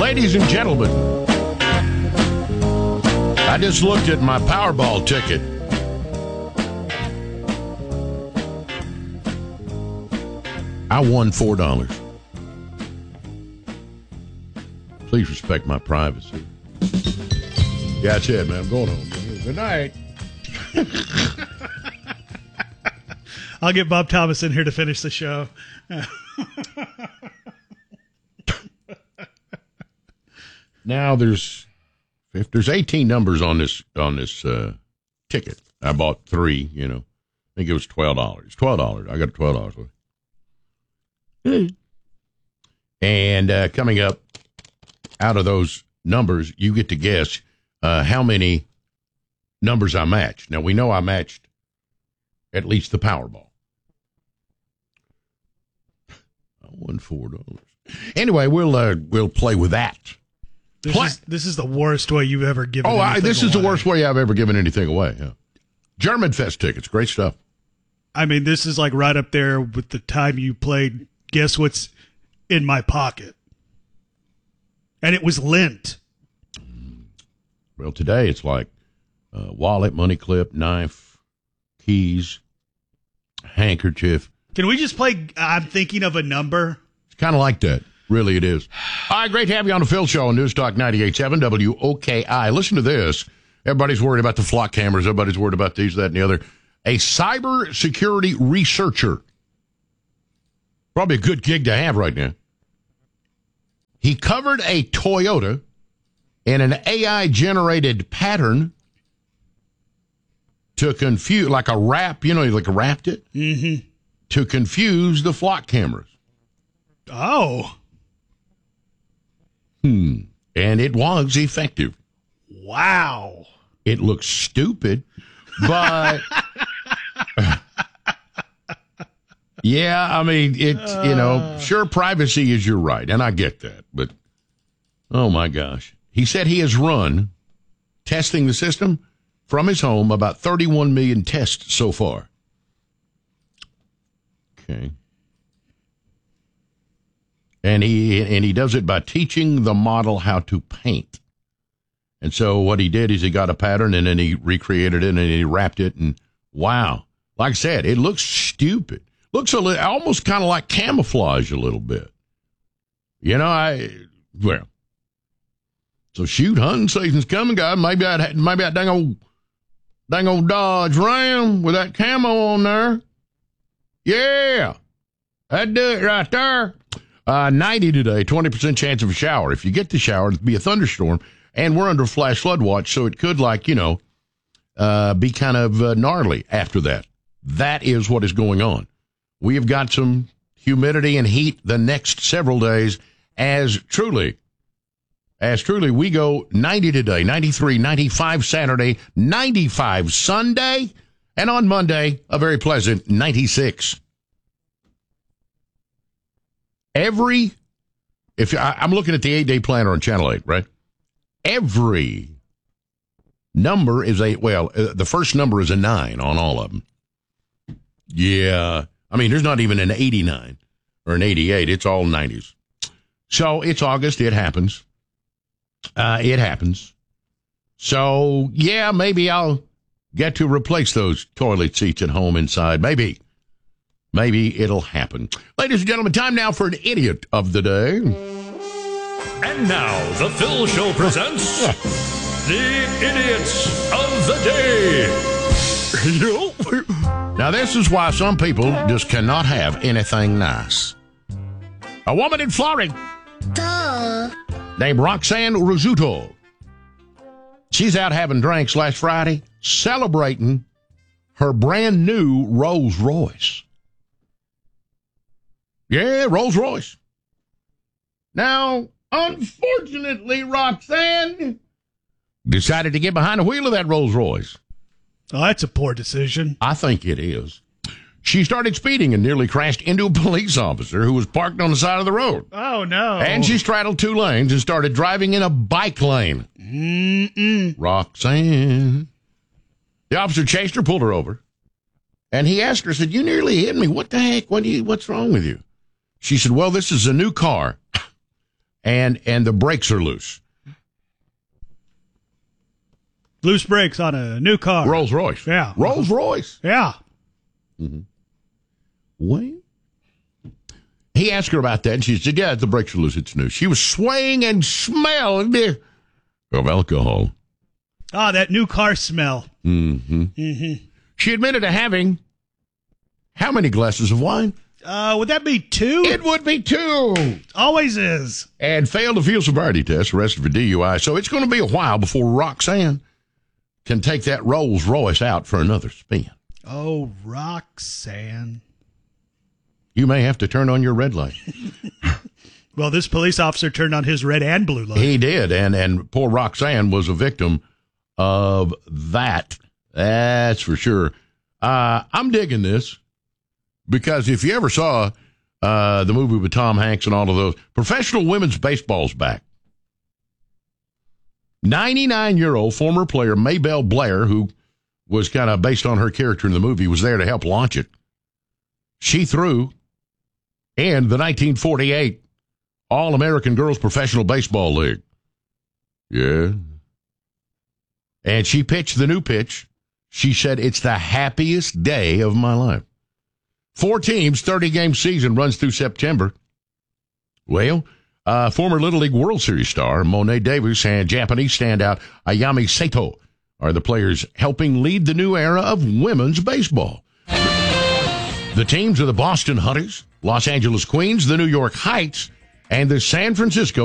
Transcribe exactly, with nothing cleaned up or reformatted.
Ladies and gentlemen, I just looked at my Powerball ticket. I won four dollars. Please respect my privacy. Yeah, that's it, man. I'm going home. Good night. I'll get Bob Thomas in here to finish the show. Now there's if there's eighteen numbers on this on this uh, ticket. I bought three. You know, I think it was twelve dollars. Twelve dollars. I got twelve dollars worth. And uh, coming up out of those numbers, you get to guess uh, how many numbers I matched. Now we know I matched at least the Powerball. I won four dollars. Anyway, we'll uh, we'll play with that. This is, this is the worst way you've ever given. Oh, I, this away. is the worst way I've ever given anything away. Yeah. German Fest tickets, great stuff. I mean, this is like right up there with the time you played Guess What's in My Pocket, and it was lint. Well, today it's like uh, wallet, money clip, knife, keys, handkerchief. Can we just play I'm Thinking of a Number? It's kind of like that. Really, it is. All right, great to have you on the Phil Show on News Talk ninety-eight point seven W O K I. Listen to this. Everybody's worried about the flock cameras. Everybody's worried about these, that, and the other. A cyber security researcher. Probably a good gig to have right now. He covered a Toyota in an A I-generated pattern to confuse, like a wrap, you know, like wrapped it, mm-hmm. to confuse the flock cameras. Oh. Hmm. And it was effective. Wow. It looks stupid, but yeah, I mean, it, you know, sure, privacy is your right, and I get that, but oh my gosh. He said he has run, testing the system from his home, about thirty-one million tests so far. Okay. And he and he does it by teaching the model how to paint. And so what he did is he got a pattern and then he recreated it and he wrapped it. And wow, like I said, it looks stupid. Looks a li- almost kind of like camouflage a little bit. You know, I, well, so shoot, hunting season's coming, guys. Maybe I'd, maybe that dang old, dang old Dodge Ram with that camo on there. Yeah, that'd do it right there. Uh, ninety today, twenty percent chance of a shower. If you get the shower, it'll be a thunderstorm, and we're under flash flood watch, so it could, like, you know, uh, be kind of uh, gnarly after that. That is what is going on. We have got some humidity and heat the next several days as truly, as truly we go ninety today, ninety-three, ninety-five Saturday, ninety-five Sunday, and on Monday, a very pleasant ninety-six. Every, if I, I'm looking at the eight-day planner on Channel eight, right? Every number is a, well, uh, the first number is a nine on all of them. Yeah. I mean, there's not even an eighty-nine or an eighty-eight. It's all nineties. So it's August. It happens. Uh, it happens. So, yeah, maybe I'll get to replace those toilet seats at home inside. Maybe. Maybe it'll happen. Ladies and gentlemen, time now for an idiot of the day. And now, the Phil Show presents the idiots of the day. Now, this is why some people just cannot have anything nice. A woman in Florida Duh. named Roxanne Rizzuto. She's out having drinks last Friday, celebrating her brand new Rolls Royce. Yeah, Rolls Royce. Now, unfortunately, Roxanne decided to get behind the wheel of that Rolls Royce. Oh, that's a poor decision. I think it is. She started speeding and nearly crashed into a police officer who was parked on the side of the road. Oh, no. And she straddled two lanes and started driving in a bike lane. Mm-mm. Roxanne. The officer chased her, pulled her over. And he asked her, said, "You nearly hit me. What the heck? What do you, what's wrong with you?" She said, "Well, this is a new car, and and the brakes are loose. Loose brakes on a new car. Rolls Royce. Yeah. Rolls Royce. Yeah. Mm-hmm. Well, he asked her about that, and she said, yeah, the brakes are loose. It's new. She was swaying and smelled of alcohol. Ah, that new car smell. Mm-hmm. Mm-hmm. She admitted to having how many glasses of wine? Uh, would that be two? It would be two. Always is. And failed a field sobriety test, arrested for D U I. So it's going to be a while before Roxanne can take that Rolls Royce out for another spin. Oh, Roxanne. You may have to turn on your red light. Well, this police officer turned on his red and blue light. He did, and, and poor Roxanne was a victim of that. That's for sure. Uh, I'm digging this because if you ever saw uh, the movie with Tom Hanks and all of those, professional women's baseball's back. ninety-nine-year-old former player Maybelle Blair, who was kind of based on her character in the movie, was there to help launch it. She threw in the nineteen forty-eight All-American Girls Professional Baseball League. Yeah. And she pitched the new pitch. She said, it's the happiest day of my life. Four teams, thirty-game season runs through September. Well, uh, former Little League World Series star Monet Davis and Japanese standout Ayami Sato are the players helping lead the new era of women's baseball. The teams are the Boston Hunters, Los Angeles Queens, the New York Heights, and the San Francisco